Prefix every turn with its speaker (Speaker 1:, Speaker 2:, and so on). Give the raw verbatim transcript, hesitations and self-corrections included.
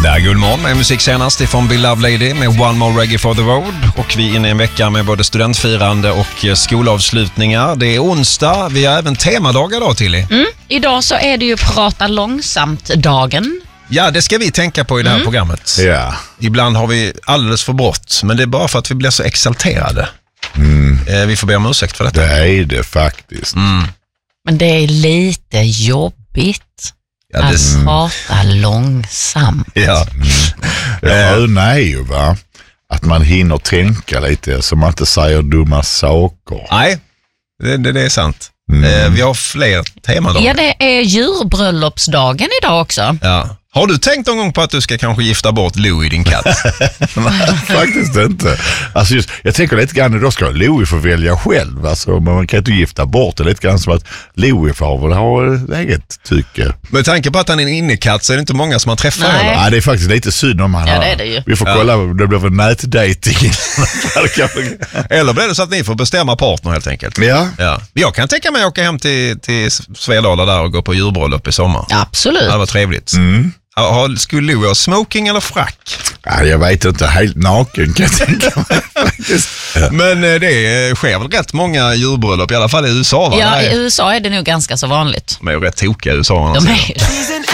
Speaker 1: Det är Guldmorgon med musik senast ifrån Bill Lovelady med One More Reggae for the Road. Och vi är inne i en vecka med både studentfirande och skolavslutningar. Det är onsdag, vi har även temadagar då, Tilly.
Speaker 2: Mm. Idag så är det ju prata långsamt-dagen.
Speaker 1: Ja, det ska vi tänka på i det här mm. programmet.
Speaker 3: Ja.
Speaker 1: Ibland har vi alldeles för brått, men det är bara för att vi blir så exalterade.
Speaker 3: Mm.
Speaker 1: Eh, vi får be om ursäkt för detta.
Speaker 3: Det är det faktiskt.
Speaker 1: Mm.
Speaker 2: Men det är lite jobbigt. Ja, det... att prata långsamt.
Speaker 1: Ja.
Speaker 3: Mm. Det sköna är ju va, att man hinner tänka lite så man inte säger dumma saker.
Speaker 1: Nej, det, det, det är sant.
Speaker 3: Mm.
Speaker 1: Eh, vi har fler temadagar.
Speaker 2: Ja, det är djurbröllopsdagen idag också.
Speaker 1: Ja. Har du tänkt någon gång på att du ska kanske gifta bort Louie, din katt?
Speaker 3: Faktiskt inte. Alltså just, jag tänker lite grann, då ska Louie få välja själv. Alltså, man kan inte gifta bort det lite grann som att Louie får väl ha eget tycke.
Speaker 1: Med tanke på att han är en innekatt så är det inte många som man träffar.
Speaker 2: Nej.
Speaker 1: Eller?
Speaker 3: Ja, det är faktiskt lite synd om han
Speaker 2: ja,
Speaker 3: har.
Speaker 2: det är det ju.
Speaker 3: Vi får
Speaker 1: ja.
Speaker 3: kolla, det blir väl nätdating.
Speaker 1: Eller blir det så att ni får bestämma partner helt enkelt?
Speaker 3: Ja.
Speaker 1: Ja. Jag kan tänka mig att åka hem till, till Svedala där och gå på djurbröllop i sommar.
Speaker 2: Absolut.
Speaker 1: Det var trevligt.
Speaker 3: Mm.
Speaker 1: Skulle Louie ha smoking eller frack?
Speaker 3: Ja, jag vet inte, helt naken kan jag tänka mig faktiskt.
Speaker 1: Men det sker väl rätt många djurbröllop, i alla fall i U S A va?
Speaker 2: Ja, i U S A är det nog ganska så vanligt.
Speaker 1: De är ju rätt tokiga i U S A.
Speaker 2: De är